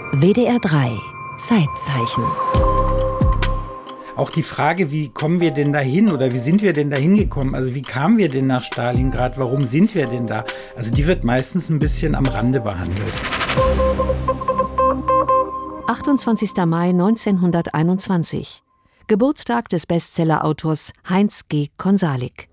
WDR 3 Zeitzeichen. Auch die Frage, wie kommen wir denn dahin oder wie sind wir denn dahin gekommen? Also wie kamen wir denn nach Stalingrad? Warum sind wir denn da? Also die wird meistens ein bisschen am Rande behandelt. 28. Mai 1921. Geburtstag des Bestseller-Autors Heinz G. Konsalik.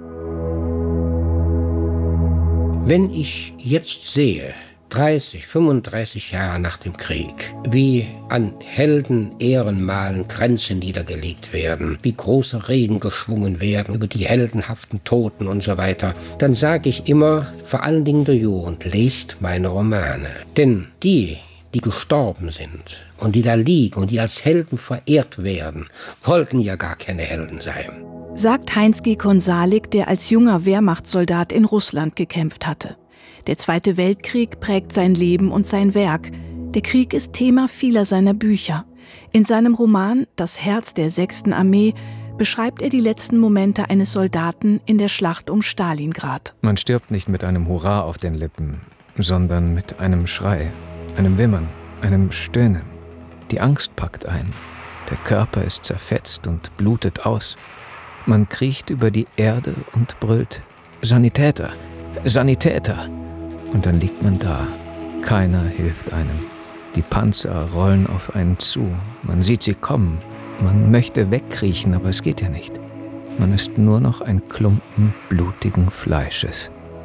Wenn ich jetzt sehe, 30, 35 Jahre nach dem Krieg, wie an Helden-Ehrenmalen Kränze niedergelegt werden, wie große Reden geschwungen werden über die heldenhaften Toten und so weiter, dann sage ich immer, vor allen Dingen der Jugend, lest meine Romane. Denn die gestorben sind und die da liegen und die als Helden verehrt werden, wollten ja gar keine Helden sein. Sagt Heinz G. Konsalik, der als junger Wehrmachtssoldat in Russland gekämpft hatte. Der Zweite Weltkrieg prägt sein Leben und sein Werk. Der Krieg ist Thema vieler seiner Bücher. In seinem Roman »Das Herz der 6. Armee« beschreibt er die letzten Momente eines Soldaten in der Schlacht um Stalingrad. Man stirbt nicht mit einem Hurra auf den Lippen, sondern mit einem Schrei, einem Wimmern, einem Stöhnen. Die Angst packt ein. Der Körper ist zerfetzt und blutet aus. Man kriecht über die Erde und brüllt: »Sanitäter! Sanitäter!« Und dann liegt man da. Keiner hilft einem. Die Panzer rollen auf einen zu. Man sieht sie kommen. Man möchte wegkriechen, aber es geht ja nicht. Man ist nur noch ein Klumpen blutigen Fleisches.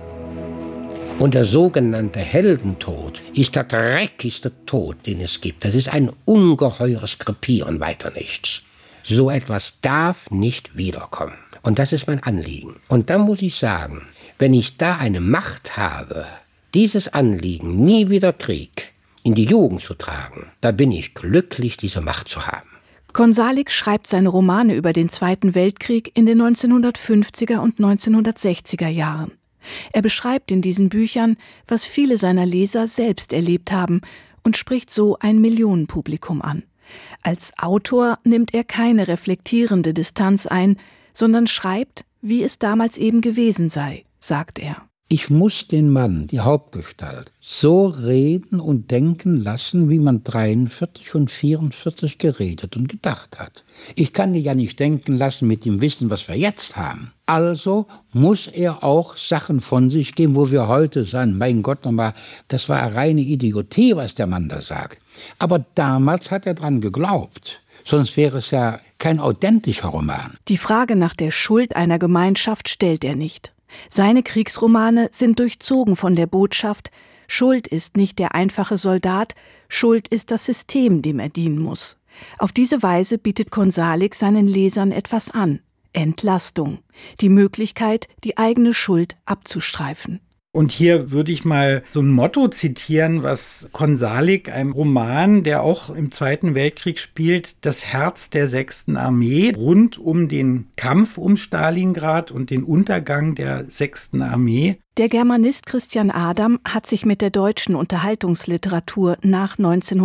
Und der sogenannte Heldentod ist der dreckigste Tod, den es gibt. Das ist ein ungeheures Krepieren, weiter nichts. So etwas darf nicht wiederkommen. Und das ist mein Anliegen. Und dann muss ich sagen, wenn ich da eine Macht habe, dieses Anliegen, nie wieder Krieg, in die Jugend zu tragen, da bin ich glücklich, diese Macht zu haben. Konsalik schreibt seine Romane über den Zweiten Weltkrieg in den 1950er und 1960er Jahren. Er beschreibt in diesen Büchern, was viele seiner Leser selbst erlebt haben und spricht so ein Millionenpublikum an. Als Autor nimmt er keine reflektierende Distanz ein, sondern schreibt, wie es damals eben gewesen sei, sagt er. Ich muss den Mann, die Hauptgestalt, so reden und denken lassen, wie man 43 und 44 geredet und gedacht hat. Ich kann ihn ja nicht denken lassen mit dem Wissen, was wir jetzt haben. Also muss er auch Sachen von sich geben, wo wir heute sagen, mein Gott nochmal, das war eine reine Idiotie, was der Mann da sagt. Aber damals hat er dran geglaubt. Sonst wäre es ja kein authentischer Roman. Die Frage nach der Schuld einer Gemeinschaft stellt er nicht. Seine Kriegsromane sind durchzogen von der Botschaft: Schuld ist nicht der einfache Soldat, Schuld ist das System, dem er dienen muss. Auf diese Weise bietet Konsalik seinen Lesern etwas an: Entlastung, die Möglichkeit, die eigene Schuld abzustreifen. Und hier würde ich mal so ein Motto zitieren, was Konsalik, einem Roman, der auch im Zweiten Weltkrieg spielt, das Herz der 6. Armee, rund um den Kampf um Stalingrad und den Untergang der 6. Armee. Der Germanist Christian Adam hat sich mit der deutschen Unterhaltungsliteratur nach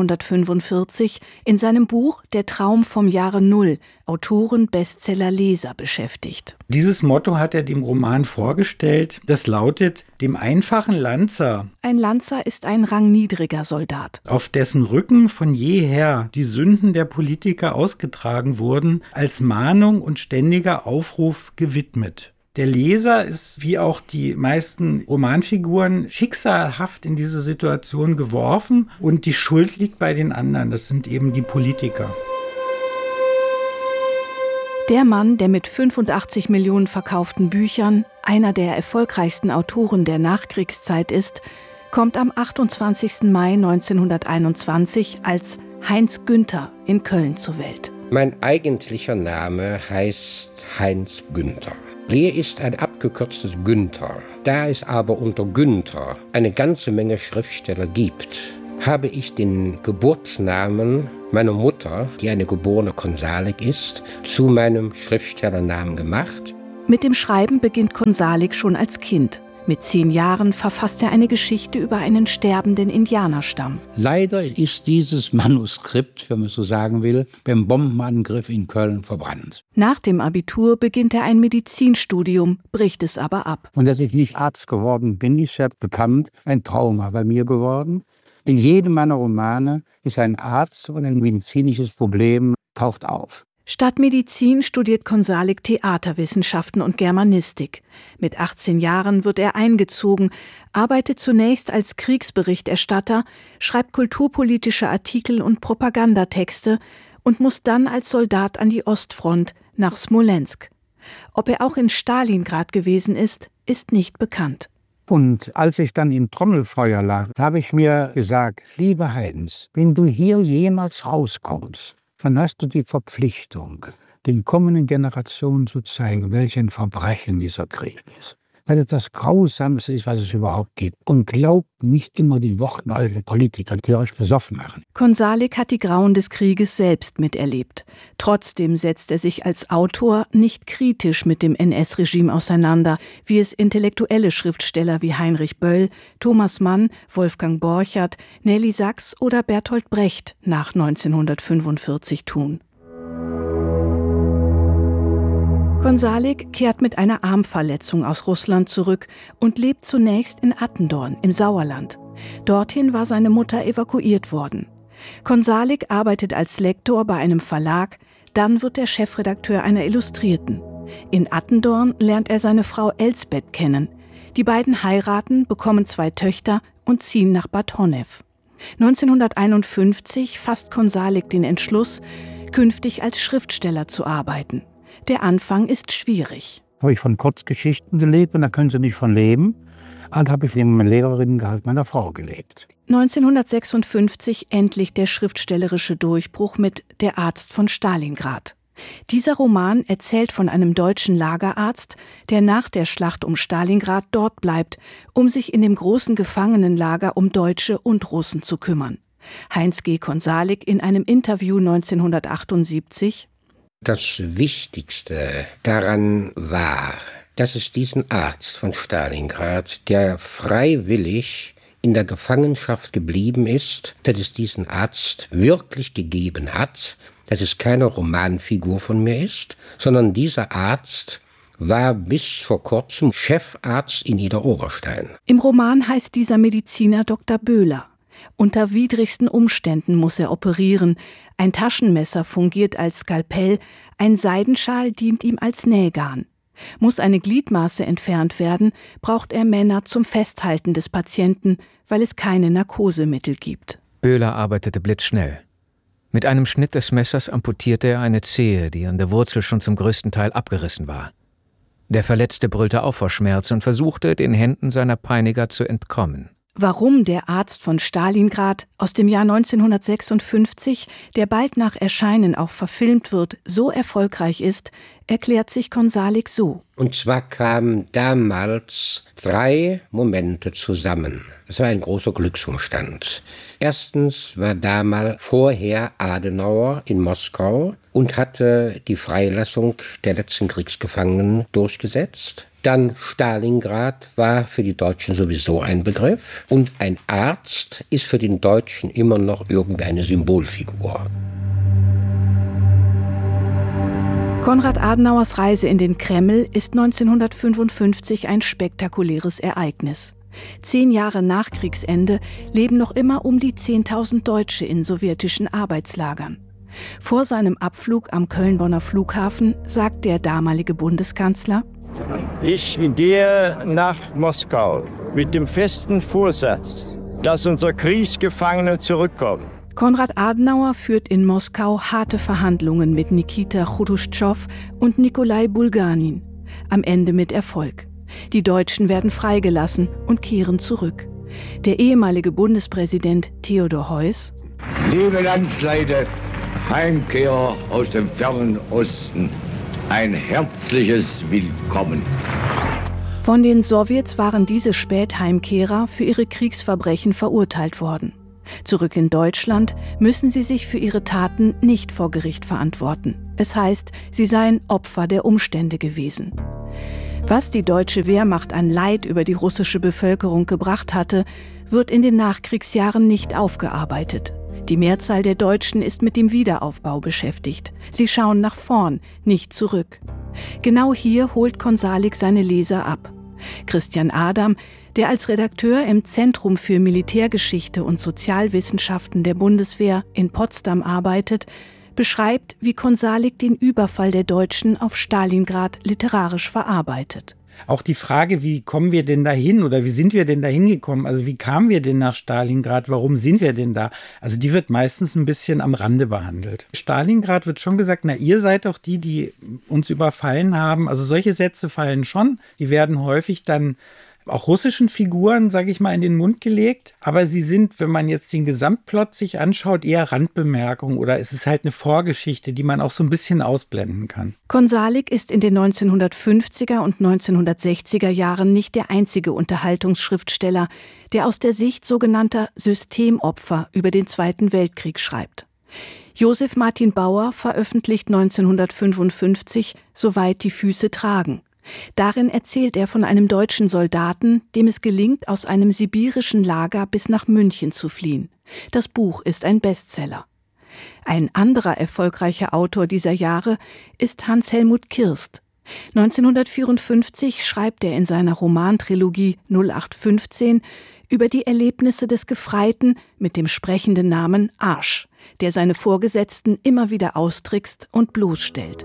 1945 in seinem Buch »Der Traum vom Jahre Null – Autoren, Bestseller, Leser« beschäftigt. Dieses Motto hat er dem Roman vorgestellt. Das lautet: Dem einfachen Lanzer. Ein Lanzer ist ein rangniedriger Soldat, auf dessen Rücken von jeher die Sünden der Politiker ausgetragen wurden, als Mahnung und ständiger Aufruf gewidmet. Der Leser ist, wie auch die meisten Romanfiguren, schicksalhaft in diese Situation geworfen und die Schuld liegt bei den anderen. Das sind eben die Politiker. Der Mann, der mit 85 Millionen verkauften Büchern einer der erfolgreichsten Autoren der Nachkriegszeit ist, kommt am 28. Mai 1921 als Heinz Günther in Köln zur Welt. Mein eigentlicher Name heißt Heinz Günther. Lehr ist ein abgekürztes Günther. Da es aber unter Günther eine ganze Menge Schriftsteller gibt, habe ich den Geburtsnamen meiner Mutter, die eine geborene Konsalik ist, zu meinem Schriftstellernamen gemacht. Mit dem Schreiben beginnt Konsalik schon als Kind. Mit 10 Jahren verfasst er eine Geschichte über einen sterbenden Indianerstamm. Leider ist dieses Manuskript, wenn man so sagen will, beim Bombenangriff in Köln verbrannt. Nach dem Abitur beginnt er ein Medizinstudium, bricht es aber ab. Und dass ich nicht Arzt geworden bin, ist ja bekannt, ein Trauma bei mir geworden. In jedem meiner Romane ist ein Arzt oder ein medizinisches Problem taucht auf. Statt Medizin studiert Konsálik Theaterwissenschaften und Germanistik. Mit 18 Jahren wird er eingezogen, arbeitet zunächst als Kriegsberichterstatter, schreibt kulturpolitische Artikel und Propagandatexte und muss dann als Soldat an die Ostfront nach Smolensk. Ob er auch in Stalingrad gewesen ist, ist nicht bekannt. Und als ich dann im Trommelfeuer lag, habe ich mir gesagt, lieber Heinz, wenn du hier jemals rauskommst, dann hast du die Verpflichtung, den kommenden Generationen zu zeigen, welch ein Verbrechen dieser Krieg ist. Weil es das Grausamste ist, was es überhaupt gibt. Und glaubt nicht immer den Worten eurer Politiker, die euch besoffen machen. Konsálik hat die Grauen des Krieges selbst miterlebt. Trotzdem setzt er sich als Autor nicht kritisch mit dem NS-Regime auseinander, wie es intellektuelle Schriftsteller wie Heinrich Böll, Thomas Mann, Wolfgang Borchert, Nelly Sachs oder Bertolt Brecht nach 1945 tun. Konsálik kehrt mit einer Armverletzung aus Russland zurück und lebt zunächst in Attendorn im Sauerland. Dorthin war seine Mutter evakuiert worden. Konsálik arbeitet als Lektor bei einem Verlag, dann wird er Chefredakteur einer Illustrierten. In Attendorn lernt er seine Frau Elsbeth kennen. Die beiden heiraten, bekommen 2 Töchter und ziehen nach Bad Honnef. 1951 fasst Konsálik den Entschluss, künftig als Schriftsteller zu arbeiten. Der Anfang ist schwierig. Habe ich von Kurzgeschichten gelebt und da können Sie nicht von leben. Also habe ich neben meinem Lehrerinnengehalt meiner Frau gelebt. 1956 endlich der schriftstellerische Durchbruch mit Der Arzt von Stalingrad. Dieser Roman erzählt von einem deutschen Lagerarzt, der nach der Schlacht um Stalingrad dort bleibt, um sich in dem großen Gefangenenlager um Deutsche und Russen zu kümmern. Heinz G. Konsálik in einem Interview 1978: Das Wichtigste daran war, dass es diesen Arzt von Stalingrad, der freiwillig in der Gefangenschaft geblieben ist, dass es diesen Arzt wirklich gegeben hat, dass es keine Romanfigur von mir ist, sondern dieser Arzt war bis vor kurzem Chefarzt in Niederoberstein. Im Roman heißt dieser Mediziner Dr. Böhler. Unter widrigsten Umständen muss er operieren. Ein Taschenmesser fungiert als Skalpell, ein Seidenschal dient ihm als Nähgarn. Muss eine Gliedmaße entfernt werden, braucht er Männer zum Festhalten des Patienten, weil es keine Narkosemittel gibt. Böhler arbeitete blitzschnell. Mit einem Schnitt des Messers amputierte er eine Zehe, die an der Wurzel schon zum größten Teil abgerissen war. Der Verletzte brüllte auf vor Schmerz und versuchte, den Händen seiner Peiniger zu entkommen. Warum Der Arzt von Stalingrad aus dem Jahr 1956, der bald nach Erscheinen auch verfilmt wird, so erfolgreich ist, erklärt sich Konsálik so. Und zwar kamen damals 3 Momente zusammen. Das war ein großer Glücksumstand. Erstens war damals vorher Adenauer in Moskau und hatte die Freilassung der letzten Kriegsgefangenen durchgesetzt. Dann Stalingrad war für die Deutschen sowieso ein Begriff. Und ein Arzt ist für den Deutschen immer noch irgendwie eine Symbolfigur. Konrad Adenauers Reise in den Kreml ist 1955 ein spektakuläres Ereignis. 10 Jahre nach Kriegsende leben noch immer um die 10.000 Deutsche in sowjetischen Arbeitslagern. Vor seinem Abflug am Köln-Bonner Flughafen sagt der damalige Bundeskanzler: Ich gehe nach Moskau mit dem festen Vorsatz, dass unsere Kriegsgefangene zurückkommen. Konrad Adenauer führt in Moskau harte Verhandlungen mit Nikita Chruschtschow und Nikolai Bulganin. Am Ende mit Erfolg. Die Deutschen werden freigelassen und kehren zurück. Der ehemalige Bundespräsident Theodor Heuss: Liebe Landsleute, Heimkehrer aus dem fernen Osten, ein herzliches Willkommen. Von den Sowjets waren diese Spätheimkehrer für ihre Kriegsverbrechen verurteilt worden. Zurück in Deutschland müssen sie sich für ihre Taten nicht vor Gericht verantworten. Es heißt, sie seien Opfer der Umstände gewesen. Was die deutsche Wehrmacht an Leid über die russische Bevölkerung gebracht hatte, wird in den Nachkriegsjahren nicht aufgearbeitet. Die Mehrzahl der Deutschen ist mit dem Wiederaufbau beschäftigt. Sie schauen nach vorn, nicht zurück. Genau hier holt Konsálik seine Leser ab. Christian Adam, der als Redakteur im Zentrum für Militärgeschichte und Sozialwissenschaften der Bundeswehr in Potsdam arbeitet, beschreibt, wie Konsalik den Überfall der Deutschen auf Stalingrad literarisch verarbeitet. Auch die Frage, wie kommen wir denn dahin oder wie sind wir denn dahin gekommen? Also wie kamen wir denn nach Stalingrad? Warum sind wir denn da? Also die wird meistens ein bisschen am Rande behandelt. Stalingrad wird schon gesagt, na, ihr seid doch die uns überfallen haben. Also solche Sätze fallen schon. Die werden häufig dann auch russischen Figuren, sage ich mal, in den Mund gelegt. Aber sie sind, wenn man jetzt den Gesamtplot sich anschaut, eher Randbemerkungen oder es ist halt eine Vorgeschichte, die man auch so ein bisschen ausblenden kann. Konsalik ist in den 1950er und 1960er Jahren nicht der einzige Unterhaltungsschriftsteller, der aus der Sicht sogenannter Systemopfer über den Zweiten Weltkrieg schreibt. Josef Martin Bauer veröffentlicht 1955 »Soweit die Füße tragen«. Darin erzählt er von einem deutschen Soldaten, dem es gelingt, aus einem sibirischen Lager bis nach München zu fliehen. Das Buch ist ein Bestseller. Ein anderer erfolgreicher Autor dieser Jahre ist Hans-Helmut Kirst. 1954 schreibt er in seiner Romantrilogie 0815 über die Erlebnisse des Gefreiten mit dem sprechenden Namen Arsch, der seine Vorgesetzten immer wieder austrickst und bloßstellt.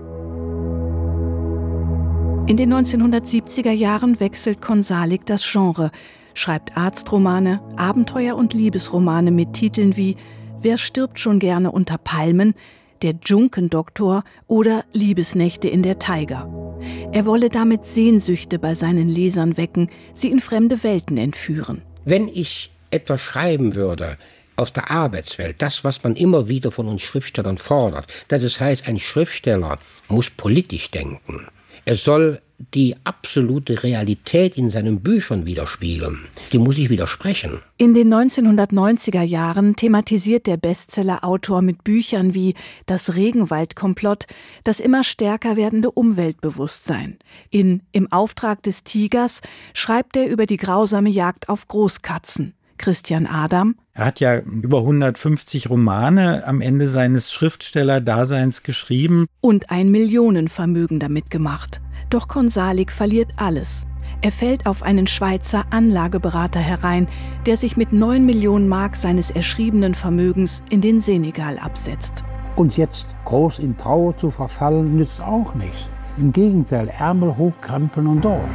In den 1970er Jahren wechselt Konsalik das Genre, schreibt Arztromane, Abenteuer- und Liebesromane mit Titeln wie »Wer stirbt schon gerne unter Palmen?«, »Der Dschunkendoktor« oder »Liebesnächte in der Taiga«. Er wolle damit Sehnsüchte bei seinen Lesern wecken, sie in fremde Welten entführen. Wenn ich etwas schreiben würde aus der Arbeitswelt, das, was man immer wieder von uns Schriftstellern fordert, das heißt, ein Schriftsteller muss politisch denken. Er soll die absolute Realität in seinen Büchern widerspiegeln. Die muss ich widersprechen. In den 1990er Jahren thematisiert der Bestsellerautor mit Büchern wie »Das Regenwaldkomplott« das immer stärker werdende Umweltbewusstsein. Im Auftrag des Tigers schreibt er über die grausame Jagd auf Großkatzen. Christian Adam: Er hat ja über 150 Romane am Ende seines Schriftstellerdaseins geschrieben. Und ein Millionenvermögen damit gemacht. Doch Konsalik verliert alles. Er fällt auf einen Schweizer Anlageberater herein, der sich mit 9 Millionen Mark seines erschriebenen Vermögens in den Senegal absetzt. Und jetzt groß in Trauer zu verfallen, nützt auch nichts. Im Gegenteil, Ärmel hochkrempeln und durch.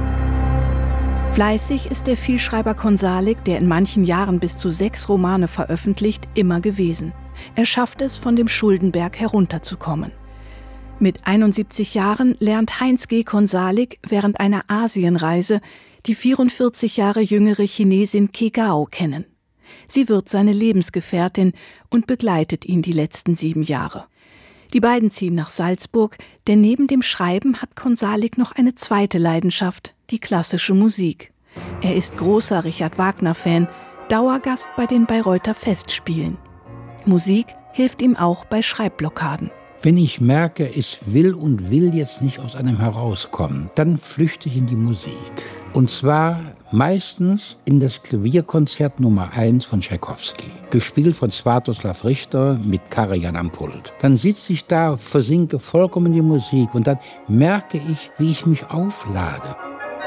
Fleißig ist der Vielschreiber Konsalik, der in manchen Jahren bis zu 6 Romane veröffentlicht, immer gewesen. Er schafft es, von dem Schuldenberg herunterzukommen. Mit 71 Jahren lernt Heinz G. Konsalik während einer Asienreise die 44 Jahre jüngere Chinesin Ke Gao kennen. Sie wird seine Lebensgefährtin und begleitet ihn die letzten 7 Jahre. Die beiden ziehen nach Salzburg, denn neben dem Schreiben hat Konsalik noch eine zweite Leidenschaft, die klassische Musik. Er ist großer Richard Wagner-Fan, Dauergast bei den Bayreuther Festspielen. Musik hilft ihm auch bei Schreibblockaden. Wenn ich merke, es will jetzt nicht aus einem herauskommen, dann flüchte ich in die Musik. Und zwar meistens in das Klavierkonzert Nummer 1 von Tschaikowski, gespielt von Sviatoslav Richter mit Karajan am Pult. Dann sitze ich da, versinke vollkommen in die Musik und dann merke ich, wie ich mich auflade.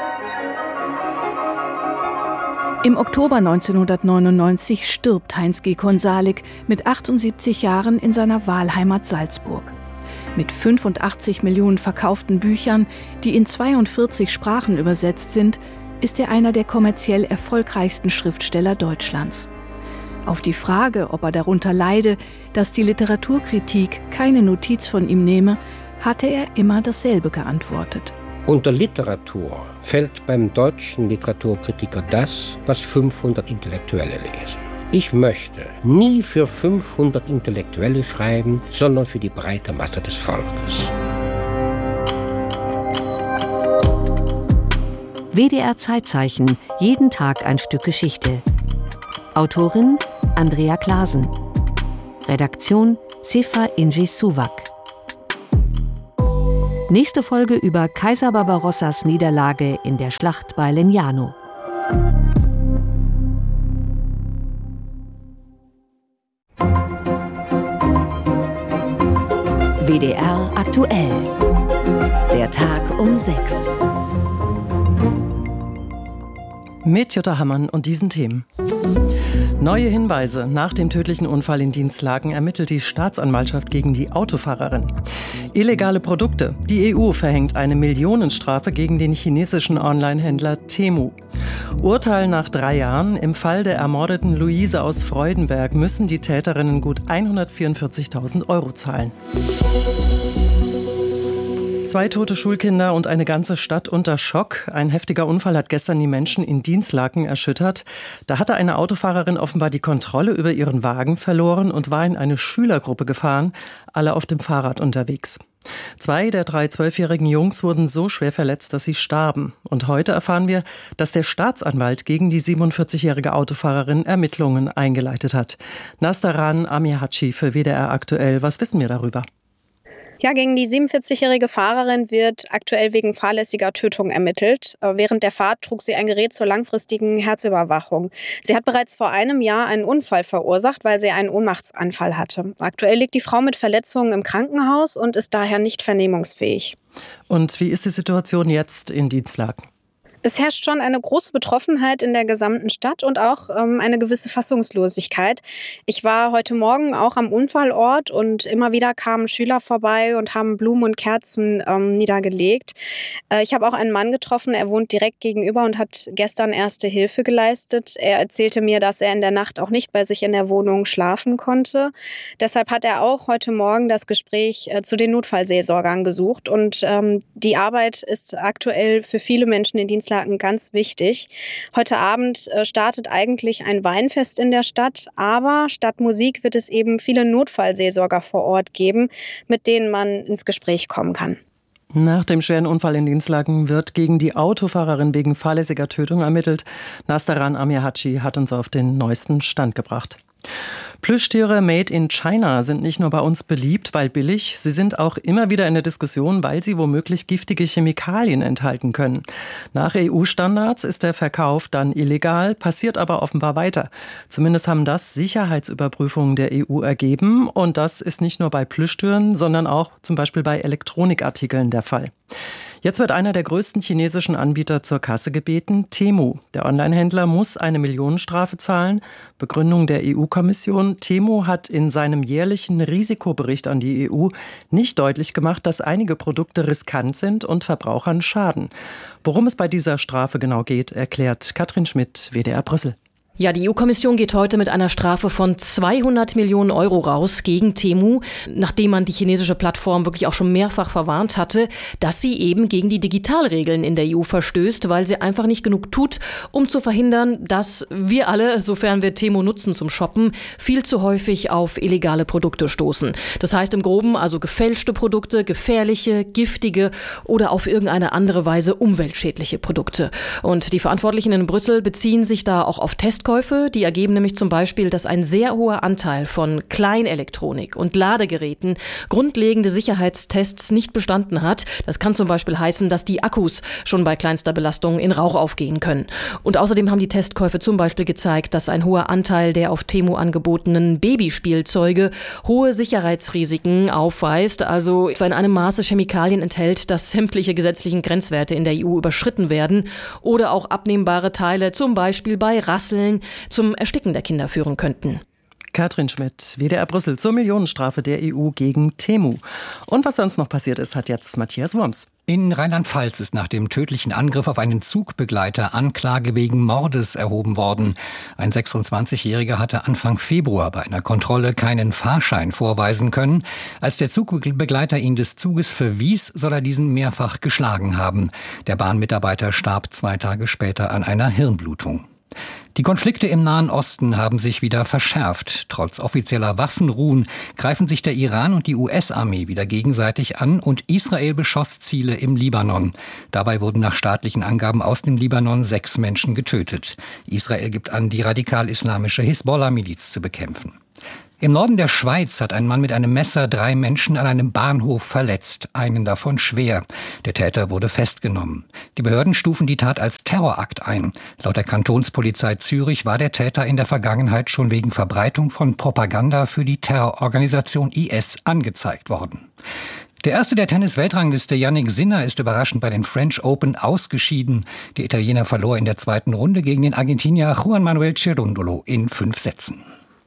Im Oktober 1999 stirbt Heinz G. Konsalik mit 78 Jahren in seiner Wahlheimat Salzburg. Mit 85 Millionen verkauften Büchern, die in 42 Sprachen übersetzt sind, ist er einer der kommerziell erfolgreichsten Schriftsteller Deutschlands. Auf die Frage, ob er darunter leide, dass die Literaturkritik keine Notiz von ihm nehme, hatte er immer dasselbe geantwortet. Unter Literatur fällt beim deutschen Literaturkritiker das, was 500 Intellektuelle lesen. Ich möchte nie für 500 Intellektuelle schreiben, sondern für die breite Masse des Volkes. WDR Zeitzeichen, jeden Tag ein Stück Geschichte. Autorin Andrea Clasen. Redaktion Sefa Inji Suwak. Nächste Folge über Kaiser Barbarossas Niederlage in der Schlacht bei Legnano. WDR aktuell. Der Tag um 6. Mit Jutta Hammann und diesen Themen. Neue Hinweise. Nach dem tödlichen Unfall in Dinslaken ermittelt die Staatsanwaltschaft gegen die Autofahrerin. Illegale Produkte. Die EU verhängt eine Millionenstrafe gegen den chinesischen Onlinehändler Temu. Urteil nach 3 Jahren. Im Fall der ermordeten Luise aus Freudenberg müssen die Täterinnen gut 144.000 € zahlen. 2 tote Schulkinder und eine ganze Stadt unter Schock. Ein heftiger Unfall hat gestern die Menschen in Dinslaken erschüttert. Da hatte eine Autofahrerin offenbar die Kontrolle über ihren Wagen verloren und war in eine Schülergruppe gefahren, alle auf dem Fahrrad unterwegs. 2 der 3 12-jährigen Jungs wurden so schwer verletzt, dass sie starben. Und heute erfahren wir, dass der Staatsanwalt gegen die 47-jährige Autofahrerin Ermittlungen eingeleitet hat. Nastaran Amihaci für WDR aktuell. Was wissen wir darüber? Ja, gegen die 47-jährige Fahrerin wird aktuell wegen fahrlässiger Tötung ermittelt. Während der Fahrt trug sie ein Gerät zur langfristigen Herzüberwachung. Sie hat bereits vor einem Jahr einen Unfall verursacht, weil sie einen Ohnmachtsanfall hatte. Aktuell liegt die Frau mit Verletzungen im Krankenhaus und ist daher nicht vernehmungsfähig. Und wie ist die Situation jetzt in Dinslaken? Es herrscht schon eine große Betroffenheit in der gesamten Stadt und auch eine gewisse Fassungslosigkeit. Ich war heute Morgen auch am Unfallort und immer wieder kamen Schüler vorbei und haben Blumen und Kerzen niedergelegt. Ich habe auch einen Mann getroffen, er wohnt direkt gegenüber und hat gestern Erste Hilfe geleistet. Er erzählte mir, dass er in der Nacht auch nicht bei sich in der Wohnung schlafen konnte. Deshalb hat er auch heute Morgen das Gespräch zu den Notfallseelsorgern gesucht. Und die Arbeit ist aktuell für viele Menschen in Dinslaken ganz wichtig. Heute Abend startet eigentlich ein Weinfest in der Stadt, aber statt Musik wird es eben viele Notfallseelsorger vor Ort geben, mit denen man ins Gespräch kommen kann. Nach dem schweren Unfall in Dinslaken wird gegen die Autofahrerin wegen fahrlässiger Tötung ermittelt. Nastaran Amihaci hat uns auf den neuesten Stand gebracht. Plüschtiere made in China sind nicht nur bei uns beliebt, weil billig, sie sind auch immer wieder in der Diskussion, weil sie womöglich giftige Chemikalien enthalten können. Nach EU-Standards ist der Verkauf dann illegal, passiert aber offenbar weiter. Zumindest haben das Sicherheitsüberprüfungen der EU ergeben und das ist nicht nur bei Plüschtieren, sondern auch zum Beispiel bei Elektronikartikeln der Fall. Jetzt wird einer der größten chinesischen Anbieter zur Kasse gebeten, Temu. Der Onlinehändler muss eine Millionenstrafe zahlen. Begründung der EU-Kommission: Temu hat in seinem jährlichen Risikobericht an die EU nicht deutlich gemacht, dass einige Produkte riskant sind und Verbrauchern schaden. Worum es bei dieser Strafe genau geht, erklärt Katrin Schmidt, WDR Brüssel. Ja, die EU-Kommission geht heute mit einer Strafe von 200 Millionen € raus gegen Temu, nachdem man die chinesische Plattform wirklich auch schon mehrfach verwarnt hatte, dass sie eben gegen die Digitalregeln in der EU verstößt, weil sie einfach nicht genug tut, um zu verhindern, dass wir alle, sofern wir Temu nutzen zum Shoppen, viel zu häufig auf illegale Produkte stoßen. Das heißt im Groben also gefälschte Produkte, gefährliche, giftige oder auf irgendeine andere Weise umweltschädliche Produkte. Und die Verantwortlichen in Brüssel beziehen sich da auch auf Testkäufe. Die ergeben nämlich zum Beispiel, dass ein sehr hoher Anteil von Kleinelektronik und Ladegeräten grundlegende Sicherheitstests nicht bestanden hat. Das kann zum Beispiel heißen, dass die Akkus schon bei kleinster Belastung in Rauch aufgehen können. Und außerdem haben die Testkäufe zum Beispiel gezeigt, dass ein hoher Anteil der auf Temu angebotenen Babyspielzeuge hohe Sicherheitsrisiken aufweist. Also in einem Maße Chemikalien enthält, dass sämtliche gesetzlichen Grenzwerte in der EU überschritten werden oder auch abnehmbare Teile zum Beispiel bei Rasseln zum Ersticken der Kinder führen könnten. Katrin Schmidt, WDR Brüssel zur Millionenstrafe der EU gegen Temu. Und was sonst noch passiert ist, hat jetzt Matthias Wurms. In Rheinland-Pfalz ist nach dem tödlichen Angriff auf einen Zugbegleiter Anklage wegen Mordes erhoben worden. Ein 26-Jähriger hatte Anfang Februar bei einer Kontrolle keinen Fahrschein vorweisen können. Als der Zugbegleiter ihn des Zuges verwies, soll er diesen mehrfach geschlagen haben. Der Bahnmitarbeiter starb 2 Tage später an einer Hirnblutung. Die Konflikte im Nahen Osten haben sich wieder verschärft. Trotz offizieller Waffenruhen greifen sich der Iran und die US-Armee wieder gegenseitig an und Israel beschoss Ziele im Libanon. Dabei wurden nach staatlichen Angaben aus dem Libanon 6 Menschen getötet. Israel gibt an, die radikal-islamische Hisbollah-Miliz zu bekämpfen. Im Norden der Schweiz hat ein Mann mit einem Messer 3 Menschen an einem Bahnhof verletzt, einen davon schwer. Der Täter wurde festgenommen. Die Behörden stufen die Tat als Terrorakt ein. Laut der Kantonspolizei Zürich war der Täter in der Vergangenheit schon wegen Verbreitung von Propaganda für die Terrororganisation IS angezeigt worden. Der erste der Tennis-Weltrangliste, Jannik Sinner, ist überraschend bei den French Open ausgeschieden. Der Italiener verlor in der zweiten Runde gegen den Argentinier Juan Manuel Cerundolo in 5 Sätzen.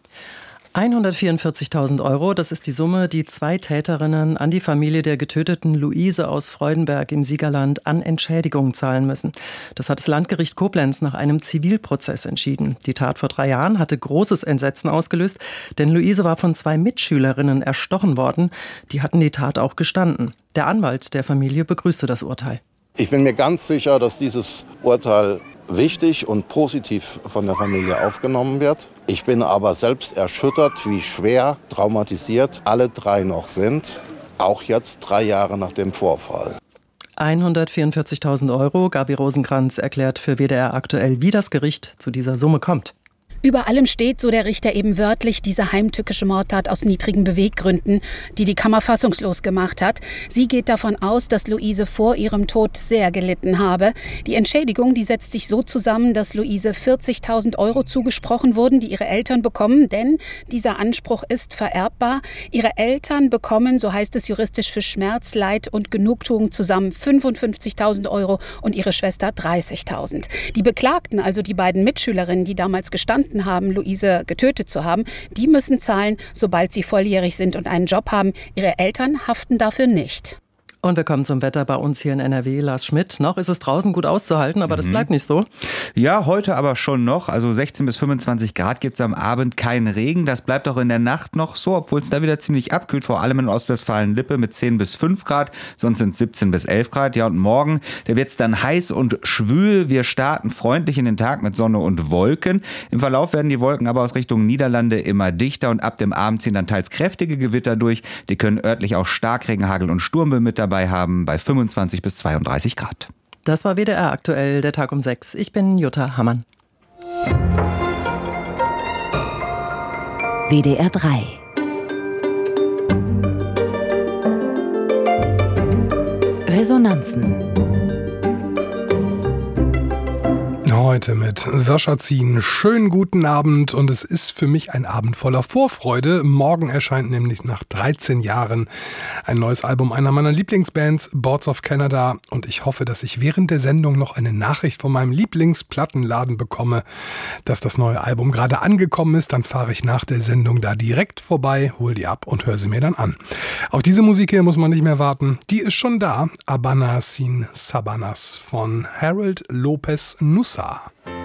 144.000 €, das ist die Summe, die 2 Täterinnen an die Familie der getöteten Luise aus Freudenberg im Siegerland an Entschädigung zahlen müssen. Das hat das Landgericht Koblenz nach einem Zivilprozess entschieden. Die Tat vor 3 Jahren hatte großes Entsetzen ausgelöst, denn Luise war von 2 Mitschülerinnen erstochen worden. Die hatten die Tat auch gestanden. Der Anwalt der Familie begrüßte das Urteil. Ich bin mir ganz sicher, dass dieses Urteil wichtig und positiv von der Familie aufgenommen wird. Ich bin aber selbst erschüttert, wie schwer traumatisiert alle 3 noch sind, auch jetzt 3 Jahre nach dem Vorfall. 144.000 €. Gabi Rosenkranz erklärt für WDR aktuell, wie das Gericht zu dieser Summe kommt. Über allem steht, so der Richter eben wörtlich, diese heimtückische Mordtat aus niedrigen Beweggründen, die die Kammer fassungslos gemacht hat. Sie geht davon aus, dass Luise vor ihrem Tod sehr gelitten habe. Die Entschädigung, die setzt sich so zusammen, dass Luise 40.000 € zugesprochen wurden, die ihre Eltern bekommen, denn dieser Anspruch ist vererbbar. Ihre Eltern bekommen, so heißt es juristisch, für Schmerz, Leid und Genugtuung zusammen 55.000 € und ihre Schwester 30.000. Die Beklagten, also die beiden Mitschülerinnen, die damals gestanden haben, Luise getötet zu haben, die müssen zahlen, sobald sie volljährig sind und einen Job haben. Ihre Eltern haften dafür nicht. Und wir kommen zum Wetter bei uns hier in NRW. Lars Schmidt, noch ist es draußen gut auszuhalten, aber das bleibt nicht so. Ja, heute aber schon noch. Also 16 bis 25 Grad gibt es am Abend, keinen Regen. Das bleibt auch in der Nacht noch so, obwohl es da wieder ziemlich abkühlt, vor allem in Ostwestfalen-Lippe mit 10 bis 5 Grad. Sonst sind es 17 bis 11 Grad. Ja, und morgen, da wird es dann heiß und schwül. Wir starten freundlich in den Tag mit Sonne und Wolken. Im Verlauf werden die Wolken aber aus Richtung Niederlande immer dichter und ab dem Abend ziehen dann teils kräftige Gewitter durch. Die können örtlich auch Starkregen, Hagel und Sturmböen mit dabei haben bei 25 bis 32 Grad. Das war WDR aktuell, der Tag um 6. Ich bin Jutta Hammann. WDR 3. Resonanzen. Heute mit Sascha Zien. Schönen guten Abend und es ist für mich ein Abend voller Vorfreude. Morgen erscheint nämlich nach 13 Jahren ein neues Album einer meiner Lieblingsbands, Boards of Canada, und ich hoffe, dass ich während der Sendung noch eine Nachricht von meinem Lieblingsplattenladen bekomme, dass das neue Album gerade angekommen ist. Dann fahre ich nach der Sendung da direkt vorbei, hole die ab und höre sie mir dann an. Auf diese Musik hier muss man nicht mehr warten. Die ist schon da. Habana sin Sabanas von Harold Lopez Nussa.